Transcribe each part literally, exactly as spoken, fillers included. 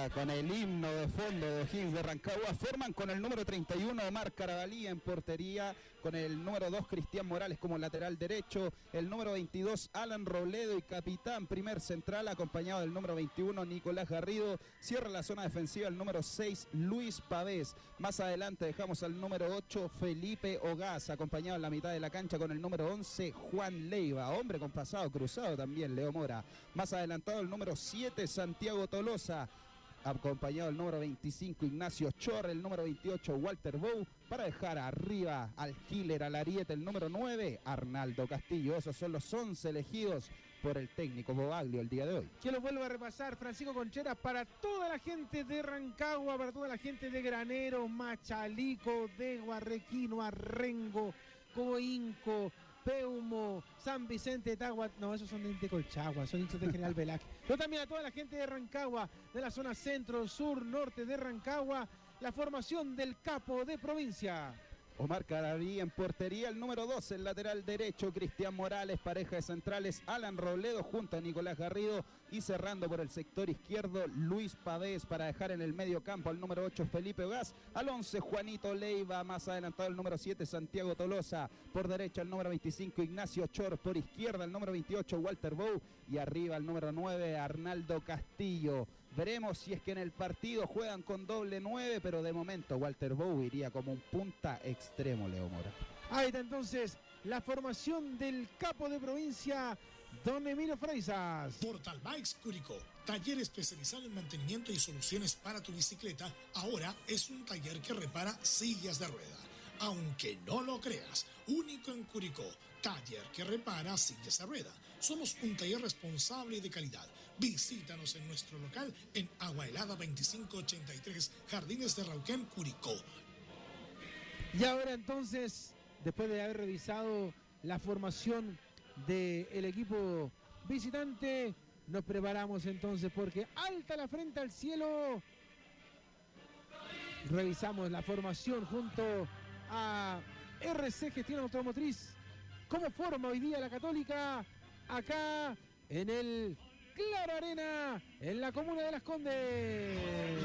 Católica con el himno de fondo de O'Higgins de Rancagua. Forman con el número treinta y uno Omar Carabalí en portería, con el número dos Cristian Morales como lateral derecho, el número veintidós Alan Robledo y capitán primer central, acompañado del número veintiuno Nicolás Garrido. Cierra la zona defensiva el número seis Luis Pavés. Más adelante dejamos al número ocho Felipe Ogaz, acompañado en la mitad de la cancha con el número once Juan Leiva, hombre con pasado cruzado también, Leo Mora. Más adelantado el número siete Santiago Tolosa, acompañado del número veinticinco Ignacio Chor, el número veintiocho Walter Bou, para dejar arriba al killer, al ariete, el número nueve Arnaldo Castillo. Esos son los once elegidos por el técnico Bobaglio el día de hoy. Que lo vuelvo a repasar, Francisco Concheras, para toda la gente de Rancagua, para toda la gente de Granero, Machalico, de Guarrequino, Arrengo, Coinco, Peumo, San Vicente de Tagua, no, esos son de Colchagua, son hinchas de General Velázquez. Pero también a toda la gente de Rancagua, de la zona centro, sur, norte de Rancagua, la formación del capo de provincia. Omar Carabalí en portería, el número doce, el lateral derecho, Cristian Morales, pareja de centrales, Alan Robledo junto a Nicolás Garrido, y cerrando por el sector izquierdo, Luis Pavés, para dejar en el medio campo al número ocho, Felipe Ogaz, al once, Juanito Leiva, más adelantado el número siete, Santiago Tolosa, por derecha el número veinticinco, Ignacio Chor, por izquierda el número veintiocho, Walter Bou, y arriba el número nueve, Arnaldo Castillo. Veremos si es que en el partido juegan con doble nueve, pero de momento Walter Bou iría como un punta extremo, Leo Mora. Ahí está entonces la formación del capo de provincia, don Emilio Freisas. Portal Bikes Curicó, taller especializado en mantenimiento y soluciones para tu bicicleta, ahora es un taller que repara sillas de rueda. Aunque no lo creas, único en Curicó, taller que repara sillas de rueda. Somos un taller responsable y de calidad. Visítanos en nuestro local en Agua Helada veinticinco ochenta y tres, Jardines de Rauquén, Curicó. Y ahora entonces, después de haber revisado la formación del equipo visitante, nos preparamos entonces porque alta la frente al cielo. Revisamos la formación junto a R C Gestión Automotriz. ¿Cómo forma hoy día la Católica? Acá en el Claro Arena, en la comuna de Las Condes.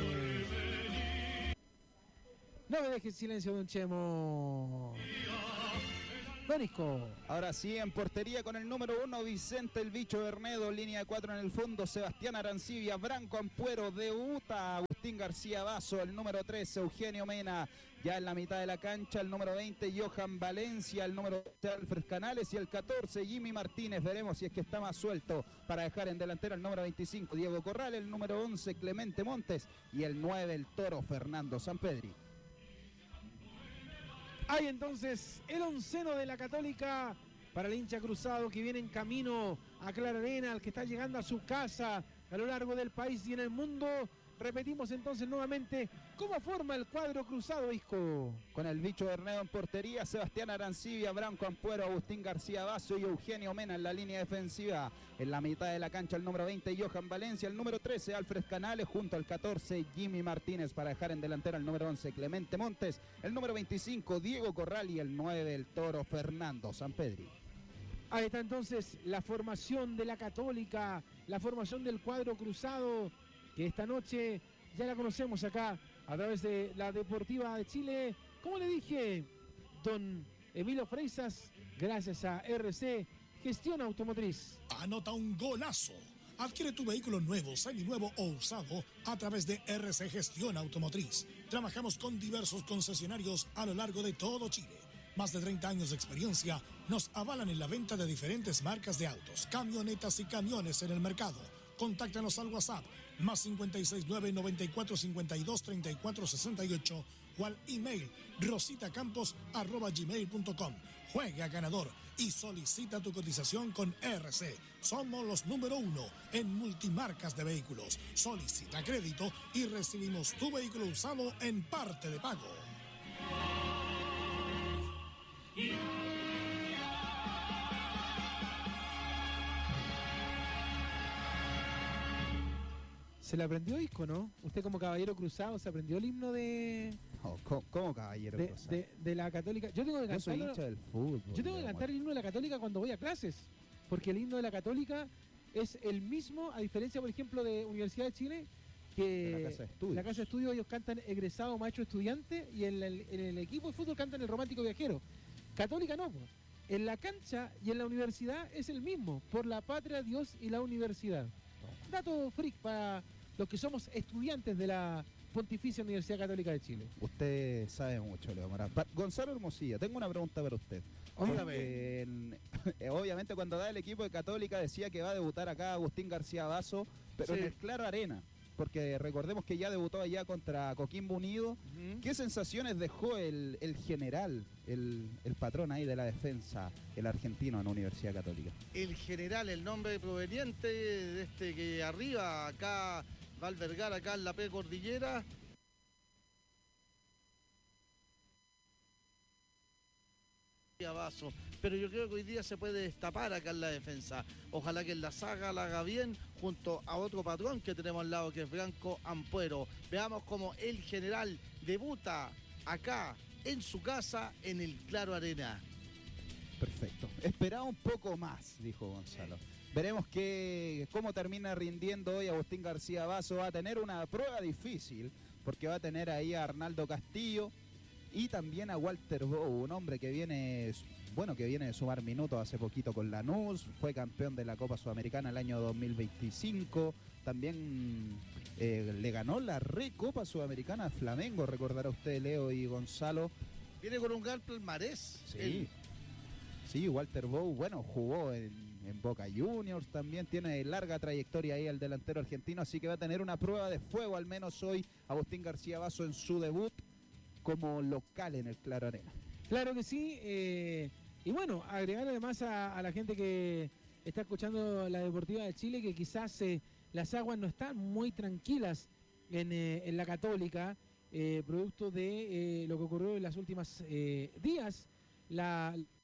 No me dejes silencio, don Chemo. Donisco. Ahora sí, en portería con el número uno, Vicente el Bicho Bernedo, línea de cuatro en el fondo, Sebastián Arancibia, Branco Ampuero, debuta Agustín García Basso, el número trece, Eugenio Mena, ya en la mitad de la cancha, el número veinte, Johan Valencia, el número doce, Alfred Canales, y el catorce, Jimmy Martínez. Veremos si es que está más suelto para dejar en delantera el número veinticinco, Diego Corral, el número once, Clemente Montes, y el nueve, el Toro Fernando Sampedri. Hay entonces el onceno de la Católica para el hincha cruzado que viene en camino a Clara Arena, al que está llegando a su casa a lo largo del país y en el mundo. Repetimos entonces nuevamente cómo forma el cuadro cruzado, Isco. Con el Bicho Bernedo en portería, Sebastián Arancibia, Branco Ampuero, Agustín García Basso y Eugenio Mena en la línea defensiva. En la mitad de la cancha el número veinte, Johan Valencia, el número trece, Alfred Canales, junto al catorce, Jimmy Martínez, para dejar en delantera el número once, Clemente Montes, el número veinticinco, Diego Corral, y el nueve, el Toro Fernando Sampedri. Ahí está entonces la formación de la Católica, la formación del cuadro cruzado, que esta noche ya la conocemos acá a través de la Deportiva de Chile. Como le dije, don Emilio Freisas, gracias a R C Gestión Automotriz. Anota un golazo. Adquiere tu vehículo nuevo, seminuevo o usado a través de R C Gestión Automotriz. Trabajamos con diversos concesionarios a lo largo de todo Chile. Más de treinta años de experiencia nos avalan en la venta de diferentes marcas de autos, camionetas y camiones en el mercado. Contáctanos al WhatsApp más cincuenta y seis nueve, noventa y cuatro, cincuenta y dos, treinta y cuatro, sesenta y ocho o al email rositacampos arroba gmail punto com. Juega ganador y solicita tu cotización con R C. Somos los número uno en multimarcas de vehículos. Solicita crédito y recibimos tu vehículo usado en parte de pago. Se le aprendió Isco, ¿no? Usted como caballero cruzado se aprendió el himno de... Oh, ¿cómo, cómo caballero de, cruzado? de, de la Católica. Yo tengo que Yo soy cantarlo- hincha del fútbol. Yo tengo que cantar el himno de la Católica cuando voy a clases, porque el himno de la Católica es el mismo, a diferencia, por ejemplo, de Universidad de Chile, que de la casa de estudios. la casa de estudios ellos cantan egresado, maestro, estudiante, y en el, en el equipo de fútbol cantan el romántico viajero. Católica no, pues. En la cancha y en la universidad es el mismo, por la patria, Dios y la universidad. Dato freak para los que somos estudiantes de la Pontificia Universidad Católica de Chile. Usted sabe mucho, Leo Morán. Pa- Gonzalo Hermosilla, tengo una pregunta para usted. Porque, en- obviamente cuando da el equipo de Católica decía que va a debutar acá Agustín García Basso, pero Sí. en el Claro Arena. Porque recordemos que ya debutó allá contra Coquimbo Unido. Ujú. ¿Qué sensaciones dejó el, el general, el, el patrón ahí de la defensa, el argentino en la Universidad Católica? El general, el nombre proveniente de este que arriba, acá va a albergar acá en la P Cordillera. Vaso. Pero yo creo que hoy día se puede destapar acá en la defensa. Ojalá que en la saga la haga bien junto a otro patrón que tenemos al lado, que es Franco Ampuero. Veamos cómo el general debuta acá en su casa en el Claro Arena. Perfecto. Esperaba un poco más, dijo Gonzalo. Veremos que, cómo termina rindiendo hoy Agustín García Basso. Va a tener una prueba difícil, porque va a tener ahí a Arnaldo Castillo y también a Walter Bow, un hombre que viene, bueno, que viene de sumar minutos hace poquito con Lanús, fue campeón de la Copa Sudamericana el año dos mil veinticinco, también eh, le ganó la Recopa Sudamericana a Flamengo, recordará usted, Leo y Gonzalo. Viene con un gran palmarés. Sí, El- sí, Walter Bow, bueno, jugó en, en Boca Juniors también, tiene larga trayectoria ahí el delantero argentino, así que va a tener una prueba de fuego, al menos hoy, Agustín García Basso en su debut como local en el Claro Arena. Claro que sí, eh, y bueno, agregar además a, a la gente que está escuchando la Deportiva de Chile que quizás eh, las aguas no están muy tranquilas en, eh, en la Católica, eh, producto de eh, lo que ocurrió en las últimas eh, días. La